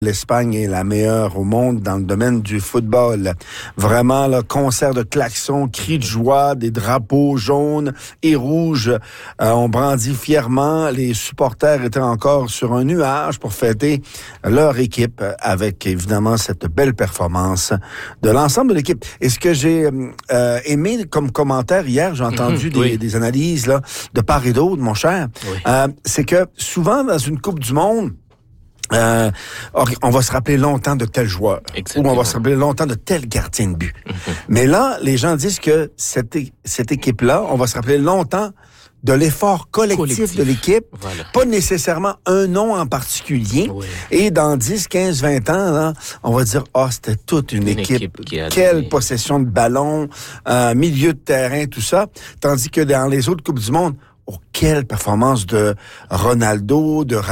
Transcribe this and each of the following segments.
L'Espagne est la meilleure au monde dans le domaine du football. Vraiment, là, concert de klaxons, cris de joie, des drapeaux jaunes et rouges. On brandit fièrement. Les supporters étaient encore sur un nuage pour fêter leur équipe avec, évidemment, cette belle performance de l'ensemble de l'équipe. Et ce que j'ai aimé comme commentaire hier, j'ai entendu des analyses là, de part et d'autre, mon cher, c'est que souvent, dans une Coupe du Monde, on va se rappeler longtemps de tel joueur. Exactement. Ou on va se rappeler longtemps de tel gardien de but. Mais là, les gens disent que cette équipe-là, on va se rappeler longtemps de l'effort collectif de l'équipe, pas nécessairement un nom en particulier. Oui. Et dans 10, 15, 20 ans, là, on va dire, c'était toute une équipe. Quelle possession de ballon, milieu de terrain, tout ça. Tandis que dans les autres Coupes du Monde, quelle performance de Ronaldo, de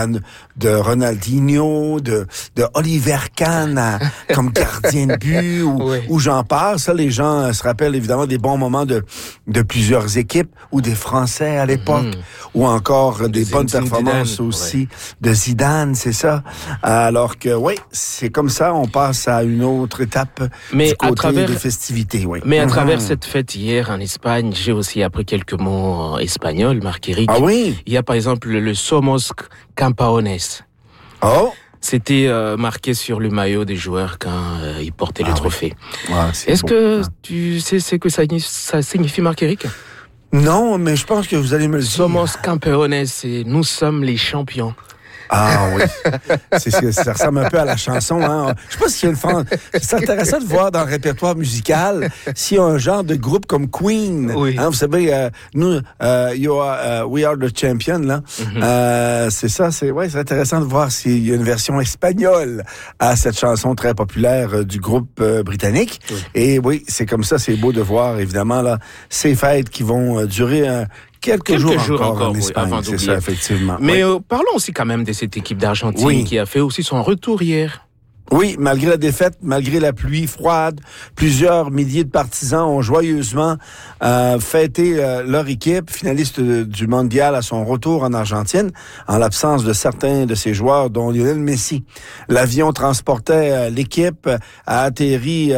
Ronaldinho, de Oliver Kahn comme gardien de but, ou j'en passe. Ça, les gens se rappellent évidemment des bons moments de plusieurs équipes, ou des Français à l'époque, ou encore des bonnes performances Zidane, aussi de Zidane, c'est ça. Alors que, c'est comme ça, on passe à une autre étape du côté des festivités. Mais à travers cette fête hier en Espagne, j'ai aussi appris quelques mots espagnols, Marc-Éric. Ah oui? Il y a par exemple le Somos Campeones. Oh! C'était marqué sur le maillot des joueurs quand ils portaient le trophée. Est-ce beau, que tu sais ce que ça signifie, Marc-Éric? Non, mais je pense que vous allez me le dire. Somos Campeones, c'est nous sommes les champions. Ah oui, ça ressemble un peu à la chanson. Hein. Je sais pas s'il y a une fan. C'est intéressant de voir dans le répertoire musical s'il y a un genre de groupe comme Queen. Oui. Hein, vous savez, nous, We Are the Champion. Là, c'est ça. C'est intéressant de voir s'il y a une version espagnole à cette chanson très populaire du groupe britannique. Oui. Et oui, c'est comme ça. C'est beau de voir évidemment là ces fêtes qui vont durer. Quelques jours encore en Espagne, avant d'oublier. C'est ça, effectivement. Mais parlons aussi quand même de cette équipe d'Argentine qui a fait aussi son retour hier. Oui, malgré la défaite, malgré la pluie froide, plusieurs milliers de partisans ont joyeusement fêté leur équipe, finaliste du mondial à son retour en Argentine, en l'absence de certains de ses joueurs, dont Lionel Messi. L'avion transportait l'équipe, a atterri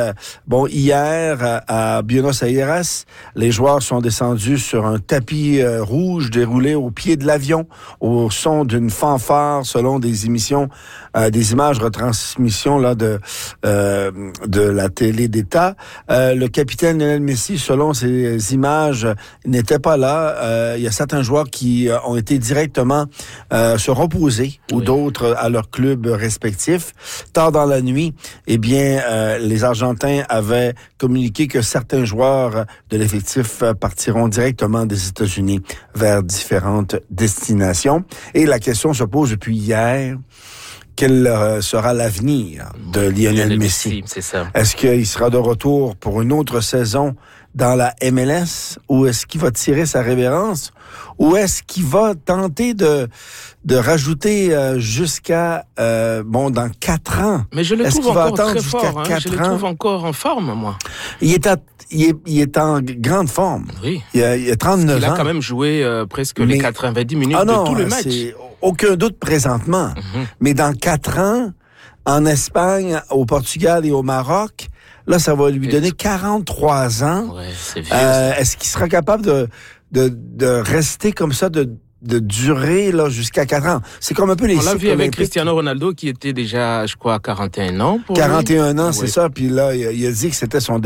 hier à Buenos Aires. Les joueurs sont descendus sur un tapis rouge déroulé au pied de l'avion, au son d'une fanfare, selon des émissions, des images retransmises là de la télé d'État. Le capitaine Lionel Messi, selon ces images, n'était pas là. Il y a certains joueurs qui ont été directement se reposer ou d'autres à leur club respectif. Tard dans la nuit, les Argentins avaient communiqué que certains joueurs de l'effectif partiront directement des États-Unis vers différentes destinations. Et la question se pose depuis hier. Quel sera l'avenir de Lionel Messi? C'est ça. Est-ce qu'il sera de retour pour une autre saison dans la MLS ou est-ce qu'il va tirer sa révérence ou est-ce qu'il va tenter de rajouter jusqu'à dans 4 ans? Mais je le trouve encore très fort. Je le trouve encore en forme, moi. Il est en grande forme. Oui. Il a 39 ans. Il a quand même joué presque les 90 minutes de tout le match. Aucun doute présentement. Mais dans 4 ans, en Espagne, au Portugal et au Maroc, là, ça va lui donner 43 ans. Ouais, c'est vieux. Est-ce qu'il sera capable de rester comme ça, de durer là jusqu'à 4 ans? C'est comme un peu les cycles olympiques. On l'a vu avec Cristiano Ronaldo qui était déjà, je crois, à 41 ans. 41 ans, c'est ça. Puis là, il a dit que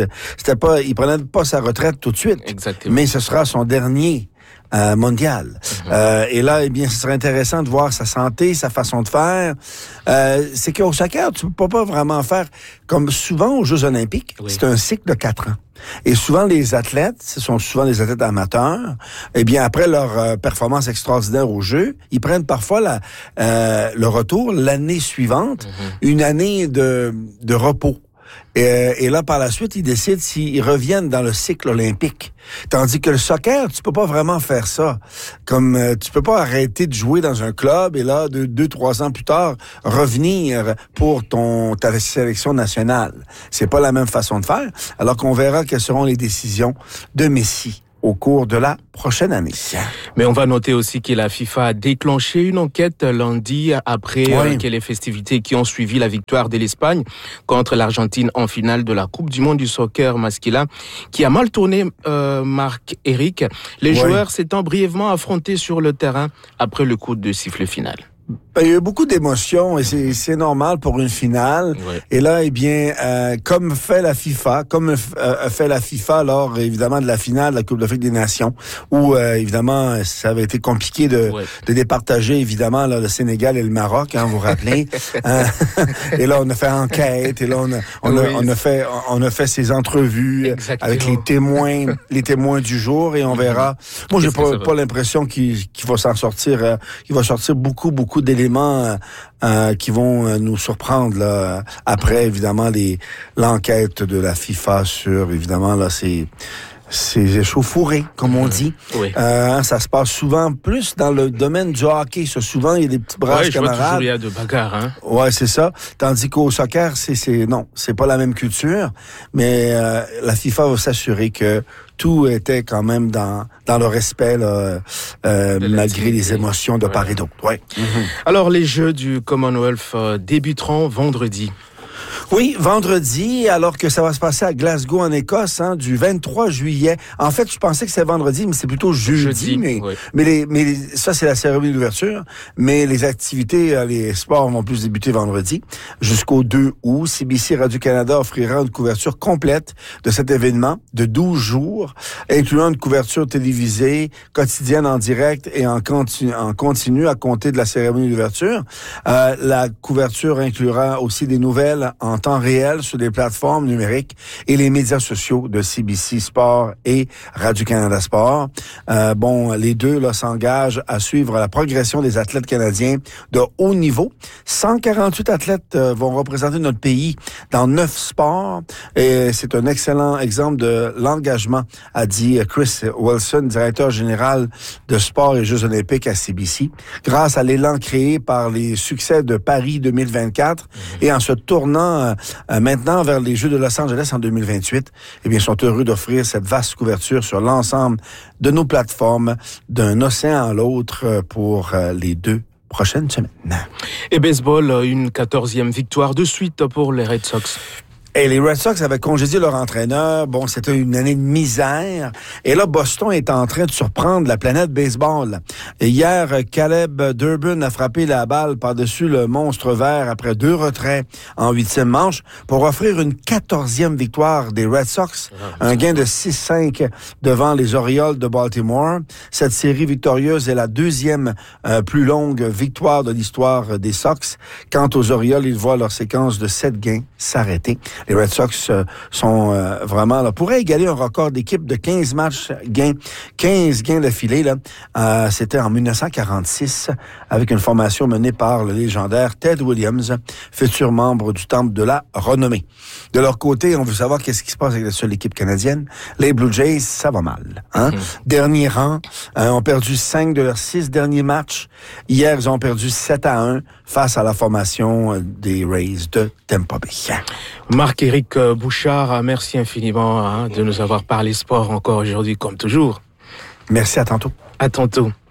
il prenait pas sa retraite tout de suite. Exactement. Mais ce sera son dernier mondial. Et là, ce serait intéressant de voir sa santé, sa façon de faire. C'est qu'au soccer, tu peux pas vraiment faire comme souvent aux Jeux olympiques. Oui. C'est un cycle de 4 ans. Et souvent, les athlètes, ce sont souvent des athlètes amateurs, après leur performance extraordinaire aux Jeux, ils prennent parfois le retour l'année suivante, une année de repos. Et là, par la suite, ils décident s'ils reviennent dans le cycle olympique. Tandis que le soccer, tu peux pas vraiment faire ça. Comme tu peux pas arrêter de jouer dans un club et là, 2-3 ans plus tard, revenir pour ta sélection nationale. C'est pas la même façon de faire. Alors qu'on verra quelles seront les décisions de Messi au cours de la prochaine année. Mais on va noter aussi que la FIFA a déclenché une enquête lundi après que les festivités qui ont suivi la victoire de l'Espagne contre l'Argentine en finale de la Coupe du Monde du soccer masculin, qui a mal tourné, Marc-Éric. Les joueurs s'étant brièvement affrontés sur le terrain après le coup de sifflet final. Il y a eu beaucoup d'émotions et c'est normal pour une finale. Ouais. Et là, eh bien, comme fait la FIFA lors, évidemment, de la finale de la Coupe d'Afrique des Nations, où, évidemment, ça avait été compliqué de départager, évidemment, là, le Sénégal et le Maroc, vous vous rappelez. Et là, on a fait enquête, et là, on a fait ces entrevues avec les témoins du jour, et on verra. Moi, j'ai pas l'impression qu'il va s'en sortir, qu'il va sortir beaucoup d'éléments qui vont nous surprendre là, après, évidemment, l'enquête de la FIFA sur, évidemment, là, ces échauffourées, comme on dit. Oui. Ça se passe souvent plus dans le domaine du hockey. Souvent, il y a des petits brasses camarades. Toujours, il y a de bagarres. Ouais, c'est ça. Tandis qu'au soccer, c'est pas la même culture. Mais la FIFA va s'assurer que tout était quand même dans le respect, là, malgré les émotions de part et d'autre. Ouais. Alors, les Jeux du Commonwealth débuteront vendredi. Oui, vendredi, alors que ça va se passer à Glasgow, en Écosse, du 23 juillet. En fait, je pensais que c'était vendredi, mais c'est plutôt jeudi. Mais ça, c'est la cérémonie d'ouverture. Mais les activités, les sports vont plus débuter vendredi. Jusqu'au 2 août, CBC Radio-Canada offrira une couverture complète de cet événement de 12 jours, incluant une couverture télévisée, quotidienne en direct et en continu à compter de la cérémonie d'ouverture. La couverture inclura aussi des nouvelles en temps réel sur les plateformes numériques et les médias sociaux de CBC Sport et Radio-Canada Sport. Les deux là s'engagent à suivre la progression des athlètes canadiens de haut niveau. 148 athlètes vont représenter notre pays dans 9 sports et c'est un excellent exemple de l'engagement, a dit Chris Wilson, directeur général de sport et Jeux olympiques à CBC. Grâce à l'élan créé par les succès de Paris 2024 et en se tournant maintenant vers les Jeux de Los Angeles en 2028, eh bien, sont heureux d'offrir cette vaste couverture sur l'ensemble de nos plateformes d'un océan à l'autre pour les 2 prochaines semaines. Et baseball, une 14e victoire de suite pour les Red Sox. Et les Red Sox avaient congédié leur entraîneur. Bon, c'était une année de misère. Et là, Boston est en train de surprendre la planète baseball. Et hier, Caleb Durbin a frappé la balle par-dessus le monstre vert après 2 retraits en 8e manche pour offrir une 14e victoire des Red Sox. Un gain de 6-5 devant les Orioles de Baltimore. Cette série victorieuse est la 2e plus longue victoire de l'histoire des Sox. Quant aux Orioles, ils voient leur séquence de 7 gains s'arrêter. Les Red Sox sont vraiment là, pourraient égaler un record d'équipe de 15 matchs gains, 15 gains d'affilée. Là. C'était en 1946 avec une formation menée par le légendaire Ted Williams, futur membre du Temple de la Renommée. De leur côté, on veut savoir qu'est-ce qui se passe avec la seule équipe canadienne. Les Blue Jays, ça va mal. Dernier rang, ont perdu 5 de leurs 6 derniers matchs. Hier, ils ont perdu 7-1 face à la formation des Rays de Tampa Bay. Marc-Éric Bouchard, merci infiniment de nous avoir parlé sport encore aujourd'hui, comme toujours. Merci, à tantôt. À tantôt.